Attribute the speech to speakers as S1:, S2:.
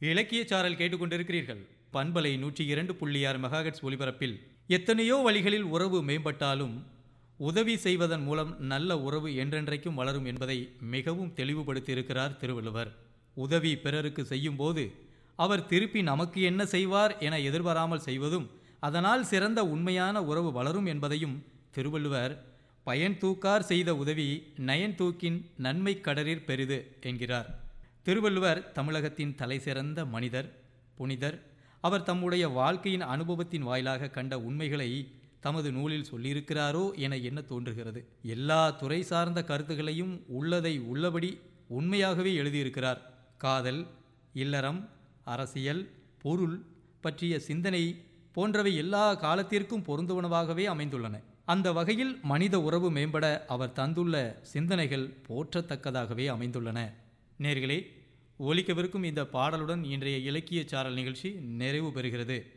S1: இலக்கிய சாரல் கேட்டுக்கொண்டிருக்கிறீர்கள். பண்பலை 102.6 மெகாஹெர்ட்ஸ் ஒலிபரப்பில் எத்தனையோ வழிகளில் உறவு மேம்பட்டாலும் உதவி செய்வதன் மூலம் நல்ல உறவு என்றென்றைக்கும் வளரும் என்பதை மிகவும் தெளிவுபடுத்தியிருக்கிறார் திருவள்ளுவர். உதவி பிறருக்கு செய்யும் போது அவர் திருப்பி நமக்கு என்ன செய்வார் என எதிர்பாராமல் செய்வதும் அதனால் சிறந்த உண்மையான உறவு வளரும் என்பதையும் திருவள்ளுவர் பயன் தூக்கார் செய்த உதவி நயன் தூக்கின் நன்மை கடரிற் பெரிது என்கிறார். திருவள்ளுவர் தமிழகத்தின் தலை சிறந்த மனிதர், புனிதர். அவர் தம்முடைய வாழ்க்கையின் அனுபவத்தின் வாயிலாக கண்ட உண்மைகளை தமது நூலில் சொல்லியிருக்கிறாரோ என எண்ண தோன்றுகிறது. எல்லா துறை சார்ந்த கருத்துகளையும் உள்ளதை உள்ளபடி உண்மையாகவே எழுதியிருக்கிறார். காதல், இல்லறம், அரசியல், பொருள் பற்றிய சிந்தனை போன்றவை எல்லா காலத்திற்கும் பொருந்துவனவாகவே அமைந்துள்ளன. அந்த வகையில் மனித உறவு மேம்பட அவர் தந்துள்ள சிந்தனைகள் போற்றத்தக்கதாகவே அமைந்துள்ளன. நேயர்களே, ஒலிக்கவிருக்கும் இந்த பாடலுடன் இன்றைய இலக்கிய சாரல் நிகழ்ச்சி நிறைவு பெறுகிறது.